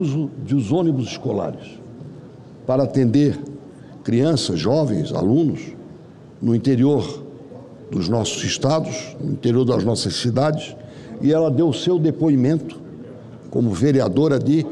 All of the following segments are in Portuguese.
uso dos ônibus escolares para atender crianças, jovens, alunos no interior dos nossos estados, no interior das nossas cidades, e ela deu o seu depoimento como vereadora de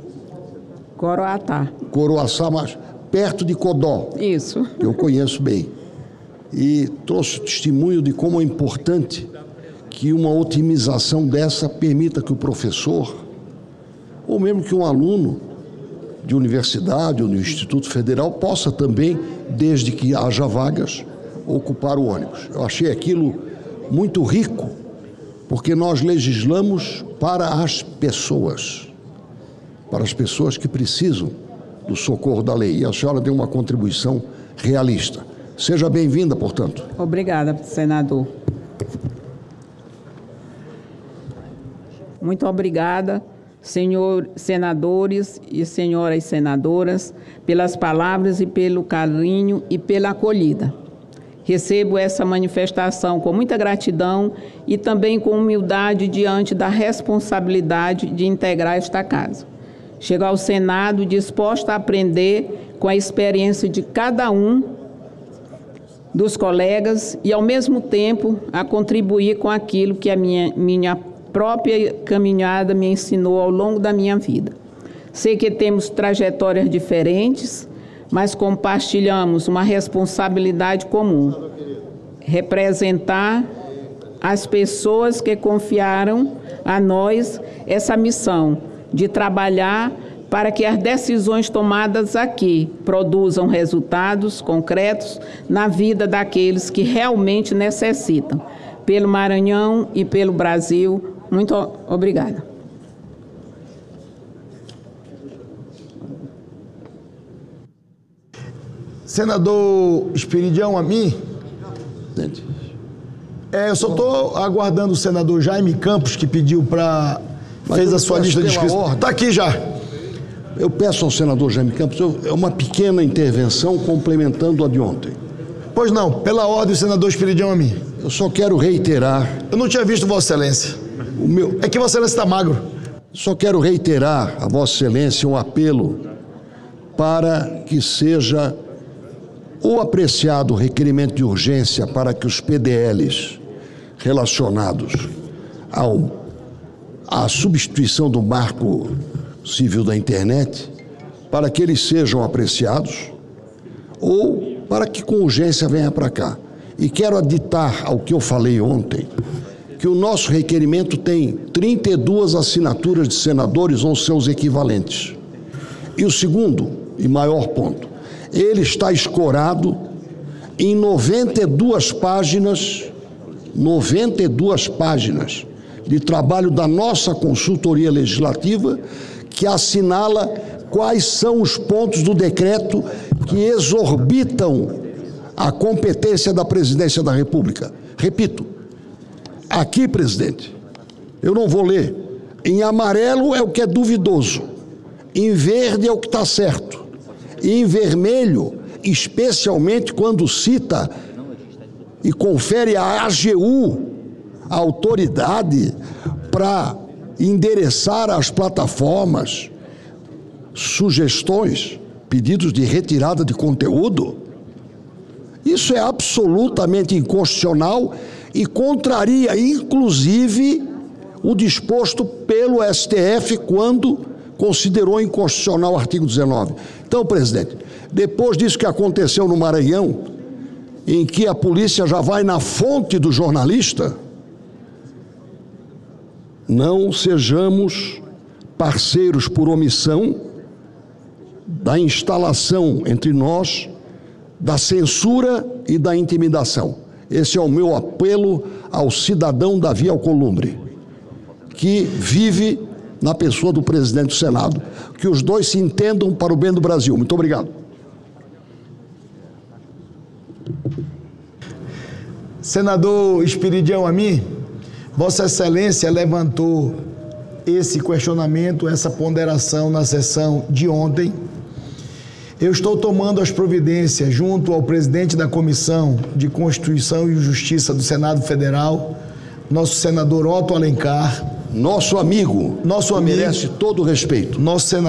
Coroaçá, mas perto de Codó. Isso. Que eu conheço bem. E trouxe testemunho de como é importante que uma otimização dessa permita que o professor, ou mesmo que um aluno de universidade ou do Instituto Federal, possa também, desde que haja vagas, ocupar o ônibus. Eu achei aquilo muito rico, porque nós legislamos para as pessoas que precisam do socorro da lei. E a senhora deu uma contribuição realista. Seja bem-vinda, portanto. Obrigada, senador. Muito obrigada, senhores senadores e senhoras senadoras, pelas palavras e pelo carinho e pela acolhida. Recebo essa manifestação com muita gratidão e também com humildade diante da responsabilidade de integrar esta casa. Chego ao Senado disposta a aprender com a experiência de cada um dos colegas e, ao mesmo tempo, a contribuir com aquilo que a minha própria caminhada me ensinou ao longo da minha vida. Sei que temos trajetórias diferentes, mas compartilhamos uma responsabilidade comum: representar as pessoas que confiaram a nós essa missão de trabalhar para que as decisões tomadas aqui produzam resultados concretos na vida daqueles que realmente necessitam. Pelo Maranhão e pelo Brasil, muito obrigada. Senador Esperidião Amin, eu só estou aguardando o senador Jaime Campos, que pediu para... fez a sua lista de inscritos. Está aqui já. Eu peço ao senador Jaime Campos uma pequena intervenção complementando a de ontem. Pois não, pela ordem, senador Esperidião Amin. Eu só quero reiterar... Eu não tinha visto Vossa Excelência. É que Vossa Excelência está magro. Só quero reiterar a Vossa Excelência um apelo para que seja ou apreciado o requerimento de urgência para que os PDLs relacionados à substituição do marco civil da internet, para que eles sejam apreciados, ou para que com urgência venha para cá. E quero aditar ao que eu falei ontem, que o nosso requerimento tem 32 assinaturas de senadores ou seus equivalentes. E o segundo e maior ponto, ele está escorado em 92 páginas de trabalho da nossa consultoria legislativa, que assinala quais são os pontos do decreto que exorbitam a competência da Presidência da República. Repito, aqui, presidente, eu não vou ler. Em amarelo é o que é duvidoso, em verde é o que está certo, e em vermelho, especialmente quando cita e confere à AGU a autoridade para endereçar às plataformas sugestões, pedidos de retirada de conteúdo. Isso é absolutamente inconstitucional e contraria, inclusive, o disposto pelo STF quando considerou inconstitucional o artigo 19. Então, presidente, depois disso que aconteceu no Maranhão, em que a polícia já vai na fonte do jornalista, não sejamos parceiros por omissão da instalação entre nós da censura e da intimidação. Esse é o meu apelo ao cidadão Davi Alcolumbre, que vive na pessoa do presidente do Senado. Que os dois se entendam para o bem do Brasil. Muito obrigado. Senador Esperidião Amin, Vossa Excelência levantou esse questionamento, essa ponderação na sessão de ontem. Eu estou tomando as providências junto ao presidente da Comissão de Constituição e Justiça do Senado Federal, nosso senador Otto Alencar, nosso amigo, Nosso que amigo. merece todo o respeito. Nosso senador